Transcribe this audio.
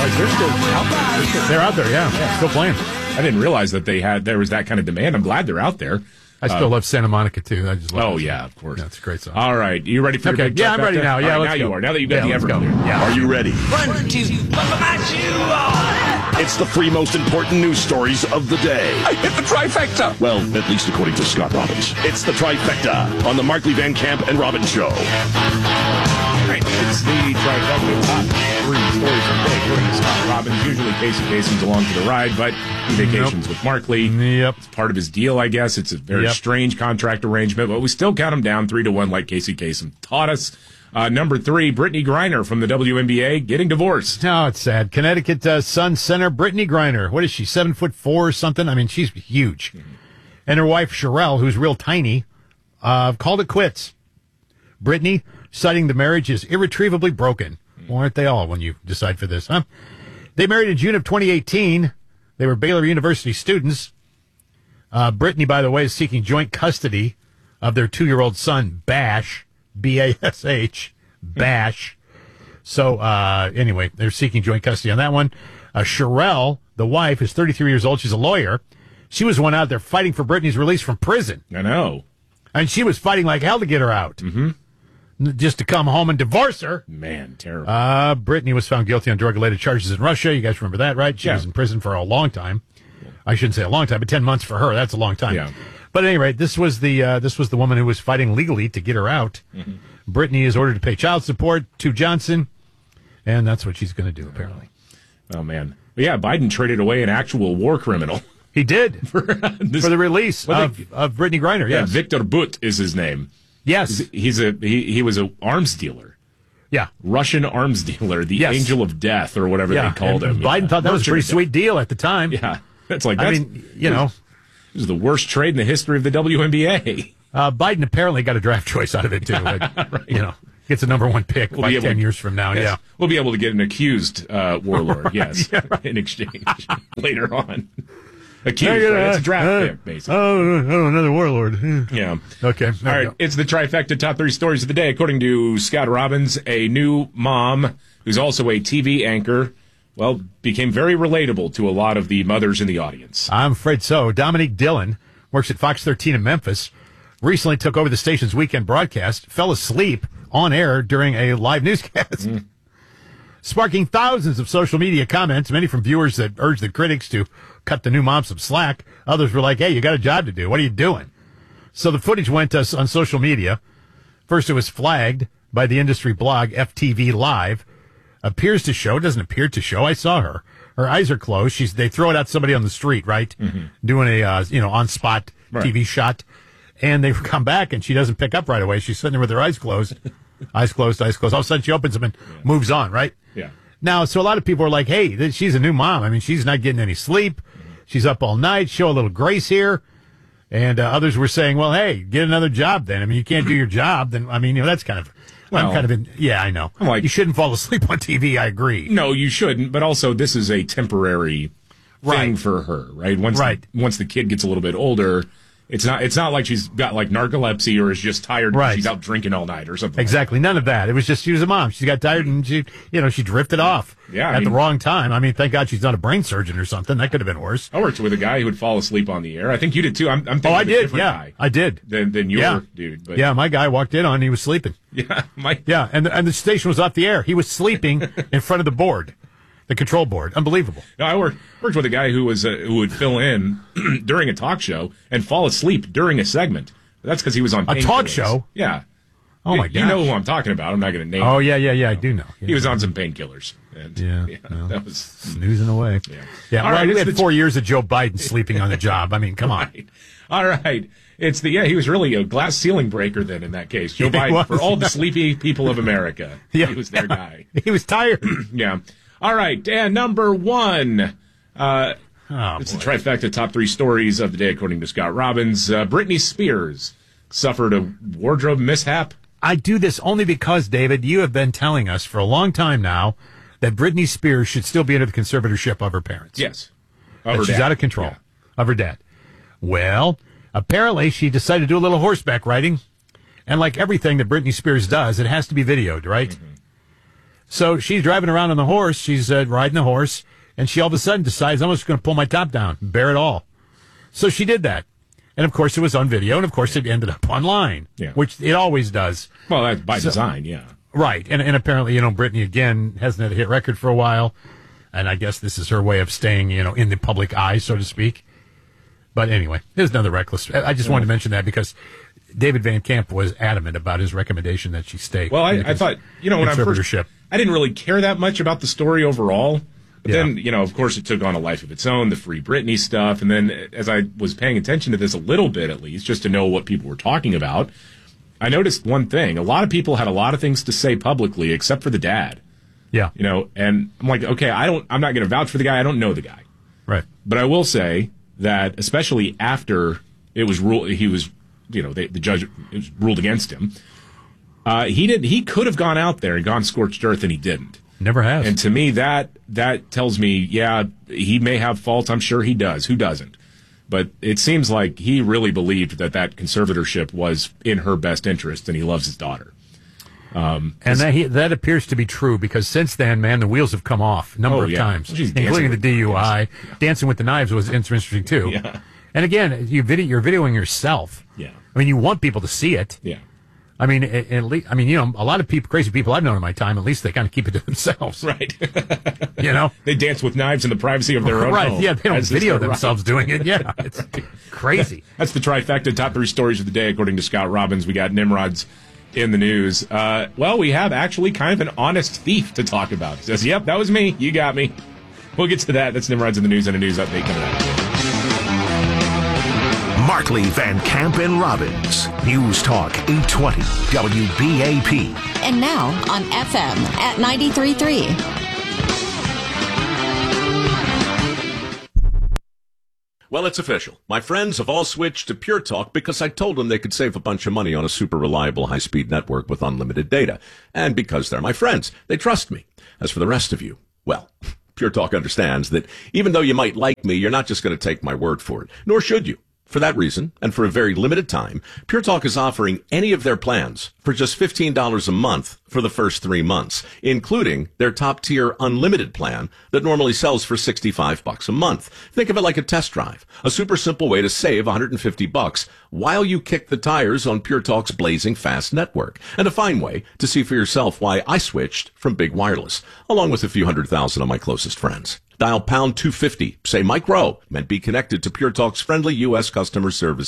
realize they're still out there. They're out there, yeah. Still playing. I didn't realize that there was that kind of demand. I'm glad they're out there. I still love Santa Monica, too. I just love it. Yeah, of course. Yeah, it's a great song. All right. You ready for your big Yeah, I'm ready now. Yeah, right, let's now go. you are. Now that you've got the Everett clear. Yeah. Are you ready? 1, 2, buckle my shoe on. It's the 3 most important news stories of the day. I hit the trifecta. Well, at least according to Scott Robbins. It's the trifecta on the Markley, Van Camp, and Robbins Show. Right. It's the trifecta top 3 stories of the day, according to Scott Robbins. Usually Casey Kasem's along for the ride, but he vacations with Markley. Yep. It's part of his deal, I guess. It's a very strange contract arrangement, but we still count him down 3-1 like Casey Kasem taught us. Number 3, Brittany Griner from the WNBA getting divorced. No, it's sad. Connecticut Sun center Brittany Griner. What is she, 7'4" or something? I mean, she's huge. Mm-hmm. And her wife, Sherelle, who's real tiny, called it quits. Brittany, citing the marriage is irretrievably broken. Well, aren't they all when you decide for this, huh? They married in June of 2018. They were Baylor University students. Brittany, by the way, is seeking joint custody of their 2-year-old son, Bash, B-A-S-H, Bash. So, anyway, they're seeking joint custody on that one. Sherelle, the wife, is 33 years old. She's a lawyer. She was one out there fighting for Brittany's release from prison. I know. And she was fighting like hell to get her out. Mm-hmm. Just to come home and divorce her. Man, terrible. Brittany was found guilty on drug-related charges in Russia. You guys remember that, right? She was in prison for a long time. I shouldn't say a long time, but 10 months for her. That's a long time. Yeah. But at any rate, this was the woman who was fighting legally to get her out. Mm-hmm. Brittany is ordered to pay child support to Johnson, and that's what she's going to do, apparently. Oh, man. But yeah, Biden traded away an actual war criminal. He did for the release of Brittany Griner. Yeah, Yes. Victor Butt is his name. Yes. He was an arms dealer. Yeah. Russian arms dealer, the Angel of Death, or whatever they called him. Biden thought that was a pretty sweet deal at the time. Yeah. That's like, I mean, you know. It was the worst trade in the history of the WNBA. Biden apparently got a draft choice out of it, too. Like, right. You know, gets a number 1 pick by 10 years from now. Yes. Yeah. We'll be able to get an accused warlord, yes, right. in exchange later on. Accused, right? It's a draft pick, basically. Oh, another warlord. Yeah. Okay. All right. It's the trifecta top 3 stories of the day. According to Scott Robbins, a new mom who's also a TV anchor, well, became very relatable to a lot of the mothers in the audience. I'm afraid so. Dominique Dillon works at Fox 13 in Memphis. Recently took over the station's weekend broadcast, fell asleep on air during a live newscast. Sparking thousands of social media comments, many from viewers that urged the critics to cut the new mom some slack. Others were like, hey, you got a job to do. What are you doing? So the footage went on social media. First, it was flagged by the industry blog FTV Live. Doesn't appear to show. I saw her. Her eyes are closed. They throw it at somebody on the street, right? Mm-hmm. Doing a, on-spot TV shot. And they come back and she doesn't pick up right away. She's sitting there with her eyes closed. Eyes closed. All of a sudden she opens them and moves on, right? Yeah. Now, so a lot of people are like, hey, she's a new mom. I mean, she's not getting any sleep. Mm-hmm. She's up all night. Show a little grace here. And others were saying, well, hey, get another job then. I mean, you can't do your job. Then, I mean, that's kind of... Well, I know. Like, you shouldn't fall asleep on TV, I agree. No, you shouldn't, but also this is a temporary thing for her, right? Once the kid gets a little bit older, it's not like she's got like narcolepsy or is just tired because she's out drinking all night or something. Exactly. None of that. It was just she was a mom. She got tired and she drifted off at the wrong time. I mean, thank God she's not a brain surgeon or something. That could have been worse. I worked with a guy who would fall asleep on the air. I think you did too. I'm thinking I did. Yeah, guy I did. Than your dude. But. Yeah, my guy walked in on and he was sleeping. Yeah, and the station was off the air. He was sleeping in front of the board. The control board. Unbelievable. No, I worked with a guy who would fill in during a talk show and fall asleep during a segment. That's because he was on painkillers. A talk show? Yeah. Oh, my gosh. You know who I'm talking about. I'm not going to name him. Oh, yeah, I do know. Yeah. He was on some painkillers. That was... Snoozing away. Yeah, all right, we had 4 years of Joe Biden sleeping on the job. I mean, come on. Right. All right. He was really a glass ceiling breaker then in that case. Joe Biden, for all the sleepy people of America. He was their guy. He was tired. Yeah. All right, and number 1. It's the trifecta top 3 stories of the day, according to Scott Robbins. Britney Spears suffered a wardrobe mishap. I do this only because, David, you have been telling us for a long time now that Britney Spears should still be under the conservatorship of her parents. Yes. That she's out of control of her dad. Well, apparently she decided to do a little horseback riding. And like everything that Britney Spears does, it has to be videoed, right? Mm-hmm. So she's driving around on the horse. She's riding the horse, and she all of a sudden decides, I'm just going to pull my top down, bare it all. So she did that. And, of course, it was on video, and, of course, it ended up online, which it always does. Well, that's by design, yeah. Right. And apparently, Britney, again, hasn't had a hit record for a while. And I guess this is her way of staying, in the public eye, so to speak. But anyway, there's another reckless. I just wanted to mention that because David Van Camp was adamant about his recommendation that she stay. Well, I thought, when I first, I didn't really care that much about the story overall. But then, of course, it took on a life of its own, the Free Britney stuff. And then as I was paying attention to this a little bit, at least, just to know what people were talking about, I noticed one thing. A lot of people had a lot of things to say publicly, except for the dad. Yeah. And I'm like, okay, I'm not going to vouch for the guy. I don't know the guy. Right. But I will say that, especially after it was ruled, the judge was ruled against him. He could have gone out there and gone scorched earth, and he didn't. Never has. And to me, that tells me, he may have faults. I'm sure he does. Who doesn't? But it seems like he really believed that conservatorship was in her best interest, and he loves his daughter. And that appears to be true, because since then, man, the wheels have come off a number of times, including the DUI. Dancing with the Knives was interesting, too. Yeah. And again, you're videoing yourself. Yeah. I mean, you want people to see it. Yeah. I mean, at least, a lot of crazy people I've known in my time, at least they kind of keep it to themselves. Right. They dance with knives in the privacy of their own home. Right, yeah, they don't video themselves doing it. Yeah, it's crazy. That's the trifecta. Top 3 stories of the day, according to Scott Robbins. We got Nimrod's in the news. We have actually kind of an honest thief to talk about. He says, yep, that was me. You got me. We'll get to that. That's Nimrod's in the news and a news update coming up. Markley, Van Camp, and Robbins. News Talk 820 WBAP. And now on FM at 93.3. Well, it's official. My friends have all switched to Pure Talk because I told them they could save a bunch of money on a super reliable high-speed network with unlimited data. And because they're my friends, they trust me. As for the rest of you, well, Pure Talk understands that even though you might like me, you're not just going to take my word for it, nor should you. For that reason, and for a very limited time, Pure Talk is offering any of their plans for just $15 a month for the first 3 months, including their top-tier unlimited plan that normally sells for $65 a month. Think of it like a test drive, a super simple way to save $150 while you kick the tires on Pure Talk's blazing fast network, and a fine way to see for yourself why I switched from big wireless, along with a few 100,000 of my closest friends. Dial pound 250, say Mike Rowe, and be connected to Pure Talk's friendly U.S. customer service